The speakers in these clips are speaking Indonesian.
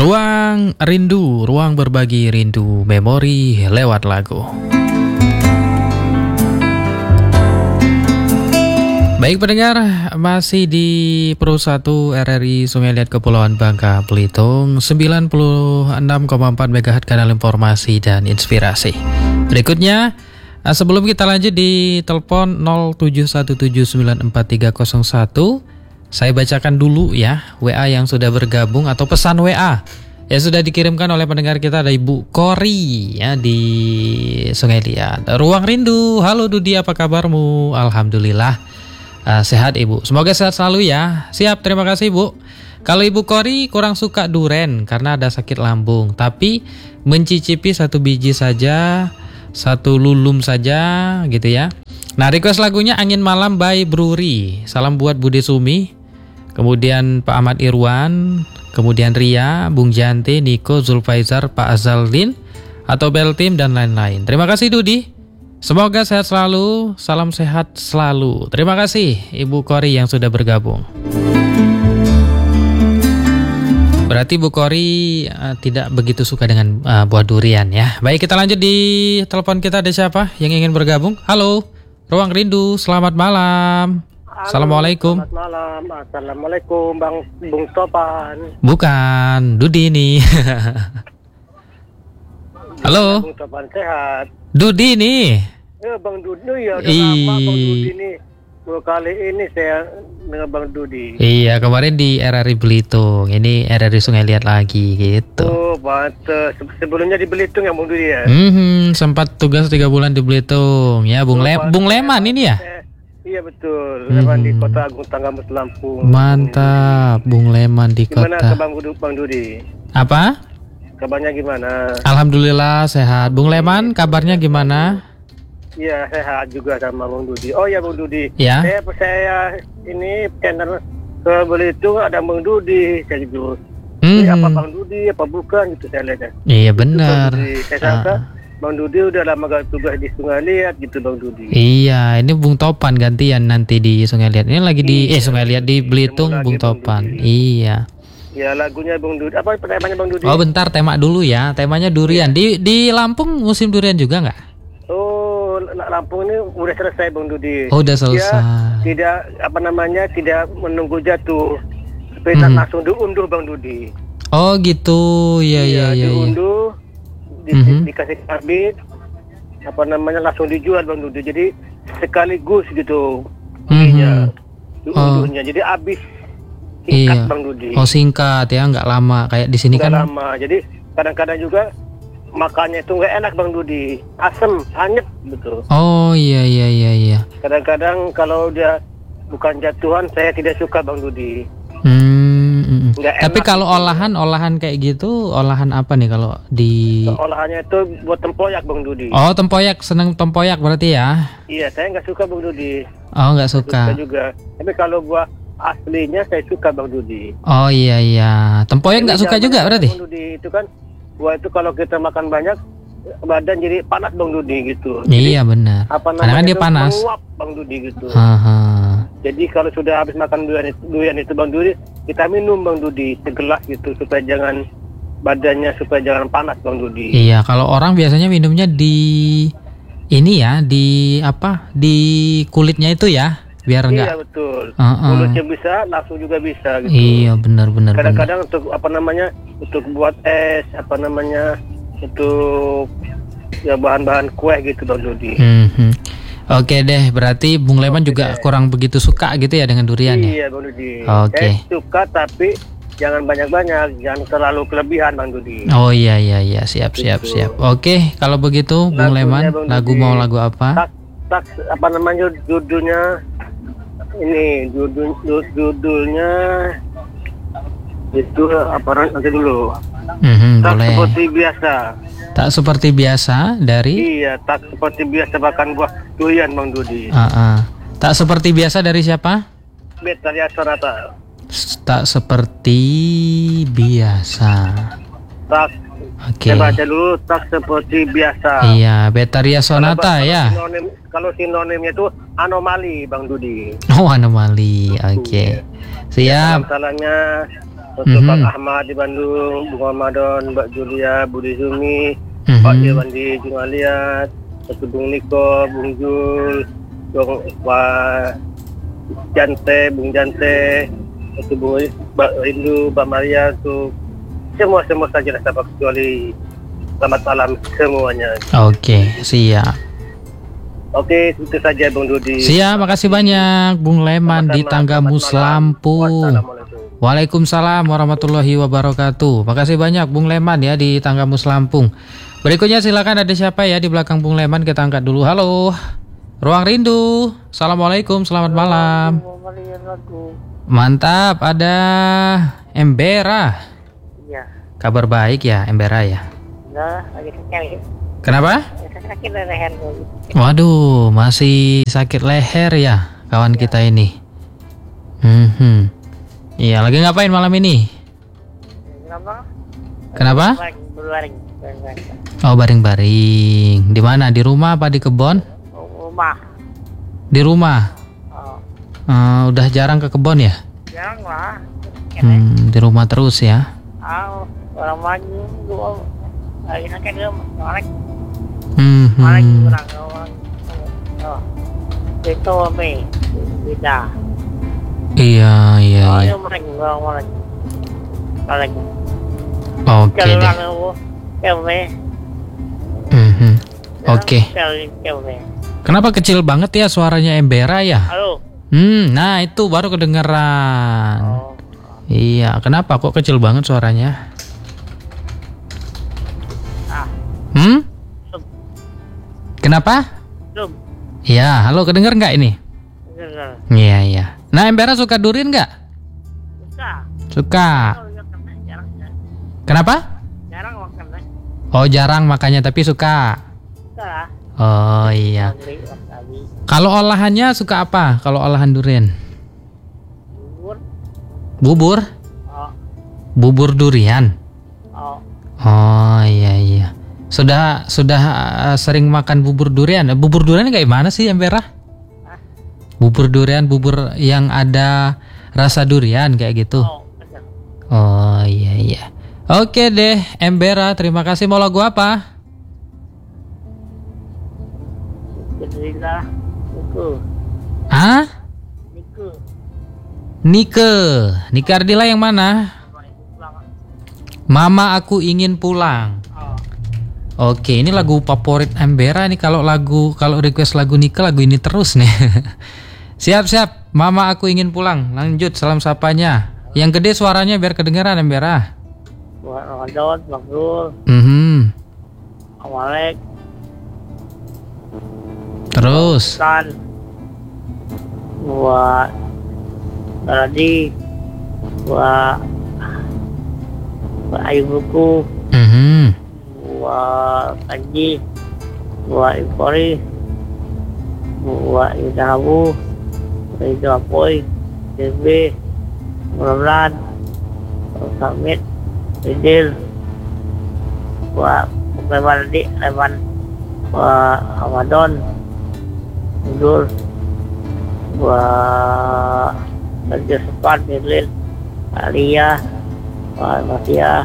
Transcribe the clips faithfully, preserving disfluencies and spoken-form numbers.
Ruang Rindu, ruang berbagi rindu memori lewat lagu. Baik pendengar, masih di Pro satu R R I Sungai Liat Kepulauan Bangka Belitung, sembilan puluh enam koma empat megahertz kanal informasi dan inspirasi. Berikutnya, sebelum kita lanjut di telepon nol tujuh satu tujuh sembilan empat tiga nol satu, saya bacakan dulu ya W A yang sudah bergabung atau pesan W A yang sudah dikirimkan oleh pendengar kita. Ada Ibu Kori ya di Sungai Liat. Ruang Rindu, halo Dudi, apa kabarmu? Alhamdulillah. Uh, sehat Ibu, semoga sehat selalu ya. Siap, terima kasih Bu. Kalau Ibu Kori kurang suka duren karena ada sakit lambung, tapi mencicipi satu biji saja, satu lulum saja gitu ya. Nah, request lagunya Angin Malam by Bruri. Salam buat Bude Sumi, kemudian Pak Ahmad Irwan, kemudian Ria, Bung Janti, Niko, Zulfaizar, Pak Azaldin atau Beltim dan lain-lain. Terima kasih Dudi. Semoga sehat selalu, salam sehat selalu. Terima kasih Ibu Kori yang sudah bergabung. Berarti Bu Kori uh, tidak begitu suka dengan uh, buah durian ya. Baik, kita lanjut di telepon kita. Ada siapa yang ingin bergabung? Halo, Ruang Rindu, selamat malam. Halo, Assalamualaikum. Selamat malam, assalamualaikum Bang Bung Topan. Bukan, Dudi nih. Halo. Bung Topan sehat. Dudi nih. Ya Bang Dudi ya, udah lama Bang Dudi nih. Dua kali ini saya dengan Bang Dudi. Iya, kemarin di R R I Belitung, ini R R I Sungai Liat lagi gitu. Oh, pantes. Sebelumnya di Belitung ya Bang Dudi ya. Hmm, sempat tugas tiga bulan di Belitung ya, Bung oh, Le- Bung Leman ini ya. Eh, iya betul. Leman hmm. di Kota Agung Tanggamus Lampung. Mantap, Bung Leman di gimana Kota. Gimana Bang Dudi? Bang Dudi? Apa? Kabarnya gimana? Alhamdulillah sehat. Bung Leman, kabarnya gimana? Iya, sehat juga sama Bang Dudi. Oh ya Bang Dudi. Ya. Saya saya ini channel ke Belitung ada Bang Dudi, saya gitu. Mm-hmm. Ini apa Bang Dudi apa bukan gitu saya lihat. Iya benar. Saya sangka ah. Bang Dudi udah lama gak tugas di Sungai Liat gitu Bang Dudi. Iya, ini Bung Topan gantian nanti di Sungai Liat. Ini lagi di iya, eh Sungai Liat di Belitung Bung Topan. Iya. Ya lagunya Bang Dudi. Apa temanya Bang Dudi? Oh bentar, tema dulu ya. Temanya durian. Di di Lampung musim durian juga nggak? Oh, Lampung ini udah selesai Bang Dudi. Oh udah selesai. Dia tidak apa namanya tidak menunggu jatuh. Sepeda mm-hmm. langsung diunduh Bang Dudi. Oh gitu, iya iya iya. Diunduh, ya. di, mm-hmm. dikasih karbit, apa namanya langsung dijual Bang Dudi. Jadi sekaligus gitu. Mm-hmm. Diunduhnya. Oh. Jadi habis. Singkat iya. Bang Dudi. Oh singkat ya, nggak lama kayak di sini kan. Nggak lama. Jadi kadang-kadang juga makannya itu nggak enak Bang Dudi, asam, anyep gitu. Oh iya iya iya iya. Kadang-kadang kalau dia bukan jatuhan, saya tidak suka Bang Dudi. Hmm. Tapi kalau gitu. olahan olahan kayak gitu, olahan apa nih kalau di? Olahannya itu buat tempoyak Bang Dudi. Oh tempoyak, seneng tempoyak berarti ya? Iya, saya nggak suka Bang Dudi. Oh nggak suka. suka juga. Tapi kalau gua aslinya saya suka Bang Dudi. Oh iya iya. Tempoyak nggak suka juga berarti? Bang Dudi itu kan, gua itu kalau kita makan banyak badan jadi panas Bang Dudi gitu. Iya benar. Apa namanya? Karena kan dia panas. Menguap Bang Dudi gitu. Aha. Jadi kalau sudah habis makan durian itu, durian itu Bang Dudi, kita minum Bang Dudi segelas gitu supaya jangan badannya supaya jangan panas Bang Dudi. Iya, kalau orang biasanya minumnya di ini ya, di apa? Di kulitnya itu ya. Biar enggak. Iya betul. Uh-uh. Mulutnya bisa, langsung juga bisa gitu. Iya benar-benar. Kadang-kadang benar. Untuk apa namanya, untuk buat es, apa namanya, untuk ya bahan-bahan kue gitu Bang Dudi. Mm-hmm. Oke deh, berarti Bung Leman Oke juga deh. kurang begitu suka gitu ya dengan durian ya? Iya Bang Dudi. Oke. Saya suka tapi jangan banyak-banyak, jangan terlalu kelebihan Bang Dudi. Oh iya iya iya, siap gitu. siap siap. Oke, kalau begitu Bung Leman, Bang lagu Dudi. Mau lagu apa? Tak, tak apa namanya judulnya? Ini judul judulnya itu apa nanti dulu. Mm-hmm, tak boleh. seperti biasa. Tak seperti biasa dari? Iya, tak seperti biasa makan buah durian Bang Dudi. Uh-uh. Tak seperti biasa dari siapa? Betharia Sonata. Tak seperti biasa. Tak. Oke. Okay. Saya baca dulu tak seperti biasa. Iya, Betharia Sonata kalau, ya. Kalau, sinonim, kalau sinonimnya itu anomali Bang Dudi. Oh anomali, oke. Okay. Siap. Salahnya Untuk Mhm. Pak Ahmad di Bandung, Bung Ramadan, Mbak Julia, Budi Zumi, Mhm. Pak Irwan di Jungaliat, untuk Bung Niko, Bung Jul, Bung Pak Jante, Bung Jante, untuk Bung Mbak Rindu, Mbak Maria, untuk semua semua saja tanpa kecuali. Selamat malam semuanya. Oke, siap. Oke, itu saja Bung Dudi. Siap, makasih banyak Bung Leman di Sama-sama, Tanggamus selamat malam. Lampung. Wassalamualaikum. Waalaikumsalam warahmatullahi wabarakatuh. Makasih banyak Bung Leman ya di Tanggamus Lampung. Berikutnya silakan, ada siapa ya di belakang Bung Leman, kita angkat dulu. Halo. Ruang Rindu. Assalamualaikum, selamat malam. Mantap, ada Embera. Iya. Kabar baik ya Embera ya. Nah, lagi sakit. Kenapa? Sakit leher dulu. Waduh, masih sakit leher ya kawan kita ini. Hmm. Iya, lagi ngapain malam ini? Kenapa? Kenapa? Berbaring, berbaring. Oh, baring-baring. Di mana? Di rumah apa di kebon? Rumah. Di rumah. Oh, Eh, udah jarang ke kebon ya? jarang lah. Hmm, di rumah terus ya. Ah, orang maju dua lagi sakit dia malek, Hmm. malek hmm. kurang orang. Oh, itu apa? Beda. Iya, iya, Oh, iya. itu malek, orang malek. Malek. Oke deh. Jalan aku, cewek. Mhm. Oke. Cewek, cewek. Kenapa kecil banget ya suaranya Embera ya? Halo. Hmm, nah itu baru kedengeran. Oh, Iya, kenapa kok kecil banget suaranya? ah, Hmm? Sub. Kenapa? Sub. Iya, halo, kedenger nggak ini? Dengar. Iya, iya. Nah, Embera suka durian nggak? Suka. Suka. Oh, iya, karena jarang, jarang. Kenapa? Jarang makan, kan? Oh, jarang makanya tapi suka. Suka lah. Oh iya. Beli wasabi, Kalau olahannya suka apa? Kalau olahan durian? bubur, Bubur? oh, Bubur durian. oh, Oh iya iya. Sudah sudah uh, sering makan bubur durian. Bubur durian kayak mana sih, Embera? Bubur durian, bubur yang ada rasa durian kayak gitu. oh, bener. Oh iya iya. Oke deh, Embera, terima kasih. Mau lagu apa? Alhamdulillah, Niku, Ah? Niku, Nike. Nike Ardila yang mana? Mama aku ingin pulang. oh, Oke, ini lagu favorit Embera nih. Kalau lagu, kalau request lagu Nike, lagu ini terus nih. Siap-siap, Mama aku ingin pulang. Lanjut salam sapanya. Yang gede suaranya biar kedengeran, Embera. buat Ramadan, Makrul, Mhm. Amalek, Terus. Tan, buat Baladi, buat buat Ayu Buku, Mhm. buat Panji, buat Impori, buat Yudahabu, buat Yudah Apoy, D B, Mudah-mudahan, Samit, Idil, buat Leman Adik, Leman, buat Ramadan, Mundur, buat Raja Sepat, Mirlin, Alia, buat Matia,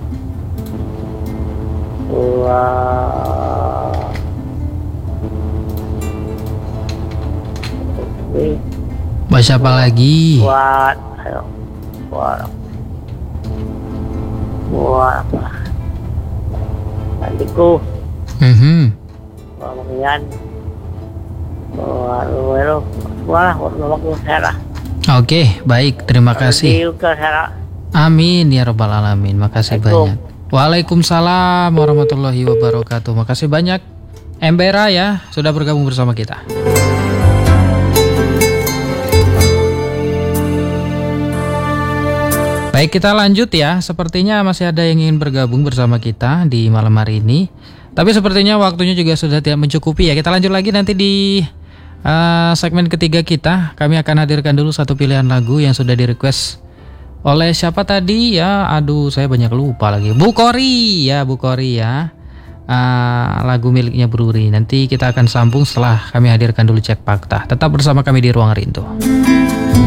buat Baca apa lagi? buat ayo buat buat apa adikku, Mhm. buat Mengian, buat Luwelo, semua lah buat mamaku Sarah. Oke, baik. Terima kasih. Juga Sarah. Amin ya rabbal alamin. Makasih banyak. Waalaikumsalam warahmatullahi wabarakatuh. Makasih banyak Embera ya sudah bergabung bersama kita. Baik, kita lanjut ya. Sepertinya masih ada yang ingin bergabung bersama kita di malam hari ini. Tapi sepertinya waktunya juga sudah tidak mencukupi ya. Kita lanjut lagi nanti di uh, segmen ketiga kita. Kami akan hadirkan dulu satu pilihan lagu yang sudah di-request oleh siapa tadi ya? Aduh, saya banyak lupa lagi. Bu Kori ya, Bu Kori ya. Uh, lagu miliknya Bruri. Nanti kita akan sambung setelah kami hadirkan dulu Cek Fakta. Tetap bersama kami di Ruang Rindu.